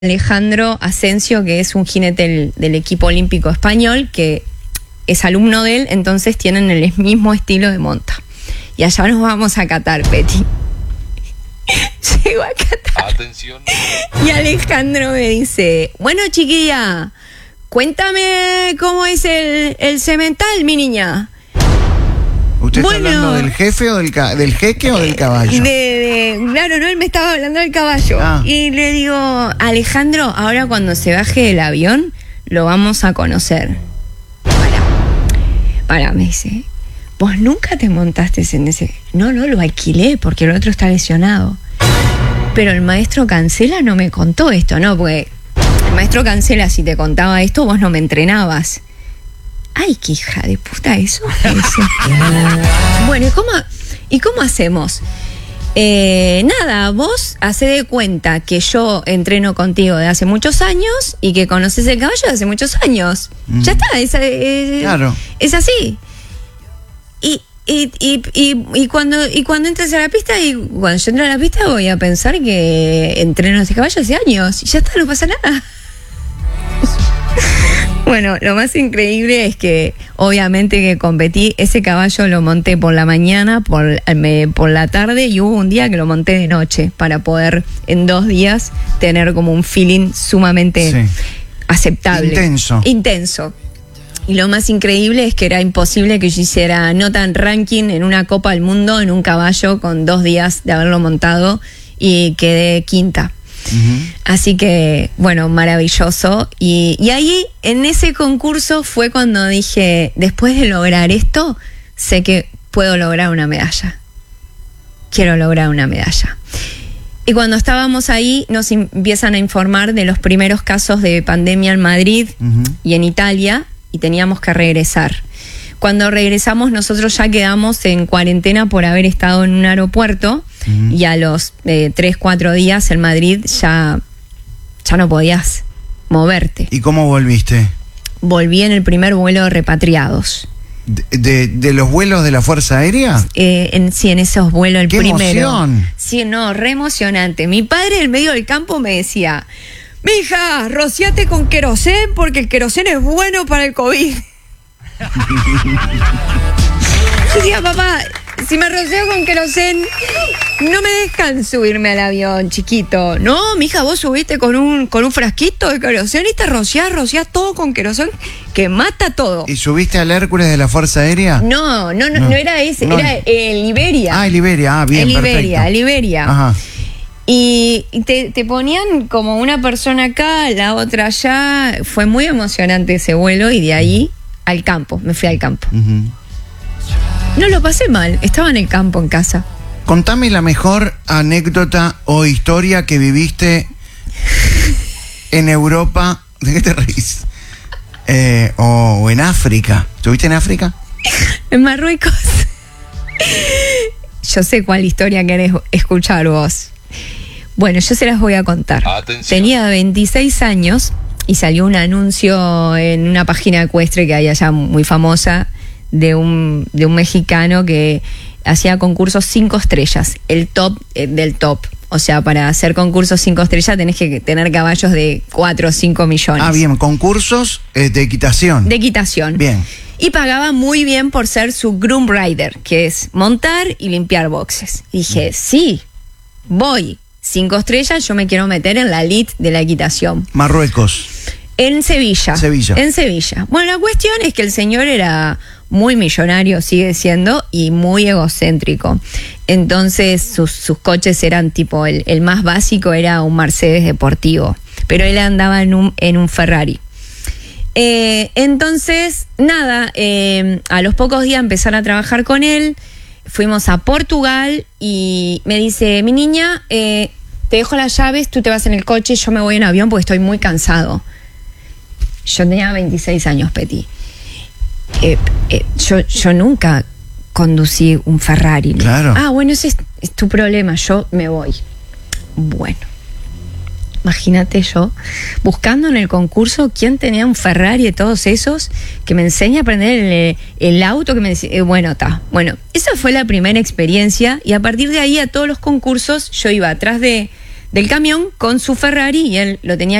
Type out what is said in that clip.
Alejandro Asensio, que es un jinete del equipo olímpico español, que es alumno de él, entonces tienen el mismo estilo de monta. Y allá nos vamos a Qatar, Peti. Llego a Qatar. Atención. Y Alejandro me dice, bueno, chiquilla, cuéntame cómo es el semental, mi niña. ¿Usted está hablando del jefe o del jeque o del caballo? Claro, no, él me estaba hablando del caballo. Y le digo, Alejandro, ahora cuando se baje del avión, lo vamos a conocer. Para, me dice, ¿vos nunca te montaste en ese? No, lo alquilé porque el otro está lesionado. Pero el maestro Cancela no me contó esto, ¿no? Porque el maestro Cancela, si te contaba esto, vos no me entrenabas. Ay, qué hija de puta eso. Bueno, ¿y cómo hacemos? Nada, vos hacé de cuenta que yo entreno contigo de hace muchos años y que conoces el caballo de hace muchos años. Ya está, claro. Es así. Y cuando entres a la pista, y cuando yo entro a la pista voy a pensar que entreno a ese caballo hace años. Y ya está, no pasa nada. Bueno, lo más increíble es que obviamente que competí, ese caballo lo monté por la mañana, por la tarde, y hubo un día que lo monté de noche para poder en 2 días tener como un feeling sumamente aceptable. Intenso. Y lo más increíble es que era imposible que yo hiciera no tan ranking en una Copa del Mundo en un caballo con 2 días de haberlo montado y quedé quinta. Así que, bueno, maravilloso. Y ahí, en ese concurso, fue cuando dije, después de lograr esto, sé que puedo lograr una medalla. Quiero lograr una medalla. Y cuando estábamos ahí, nos empiezan a informar de los primeros casos de pandemia en Madrid y en Italia, y teníamos que regresar. Cuando regresamos, nosotros ya quedamos en cuarentena por haber estado en un aeropuerto, y a los 3-4 días en Madrid ya no podías moverte. ¿Y cómo volviste? Volví en el primer vuelo de repatriados. ¿De los vuelos de la Fuerza Aérea? Sí, en esos vuelos, el ¡Qué primero. emoción! Sí, no, re emocionante. Mi padre en medio del campo me decía, mija, rociate con querosén porque el querosén es bueno para el COVID. Decía, papá, si me roceo con querosén, no me dejan subirme al avión, chiquito. No, mija, vos subiste con un frasquito de querosén y te rociás todo con querosén que mata todo. ¿Y subiste al Hércules de la Fuerza Aérea? No era ese, no. Era el Iberia. El Iberia, bien, perfecto. El Iberia. Ajá. Y te ponían como una persona acá, la otra allá. Fue muy emocionante ese vuelo y de ahí al campo, me fui al campo. No lo pasé mal, estaba en el campo en casa. Contame la mejor anécdota o historia que viviste en Europa. ¿De qué te reís? O en África. ¿Estuviste en África? En Marruecos. Yo sé cuál historia querés escuchar vos. Bueno, yo se las voy a contar. Atención. Tenía 26 años y salió un anuncio en una página ecuestre que hay allá muy famosa de un mexicano que hacía concursos 5 estrellas, el top del top. O sea, para hacer concursos 5 estrellas tenés que tener caballos de 4 o 5 millones. Ah, bien, concursos de equitación. De equitación. Bien. Y pagaba muy bien por ser su groom rider, que es montar y limpiar boxes. Y dije, sí, voy. 5 estrellas, yo me quiero meter en la elite de la equitación. Marruecos. En Sevilla. En Sevilla. Bueno, la cuestión es que el señor era muy millonario, sigue siendo, y muy egocéntrico. Entonces sus coches eran tipo, el más básico era un Mercedes deportivo, pero él andaba en un Ferrari. Entonces, nada, a los pocos días empezar a trabajar con él. Fuimos a Portugal y me dice, mi niña, te dejo las llaves, tú te vas en el coche, yo me voy en avión porque estoy muy cansado. Yo tenía 26 años, Peti. Yo nunca conducí un Ferrari. Claro. Ah, bueno, ese es tu problema, yo me voy. Bueno, imagínate yo buscando en el concurso quién tenía un Ferrari de todos esos, que me enseñe a aprender el auto, que me decía, bueno, esa fue la primera experiencia, y a partir de ahí a todos los concursos yo iba atrás de del camión con su Ferrari y él lo tenía